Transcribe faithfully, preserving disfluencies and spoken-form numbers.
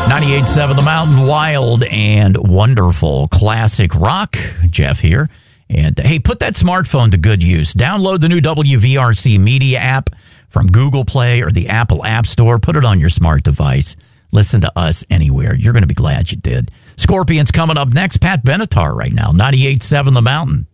ninety-eight point seven The Mountain, wild and wonderful classic rock. Jeff here. And hey, put that smartphone to good use. Download the new W V R C Media app from Google Play or the Apple App Store. Put it on your smart device. Listen to us anywhere. You're going to be glad you did. Scorpions coming up next. Pat Benatar right now. ninety-eight point seven The Mountain.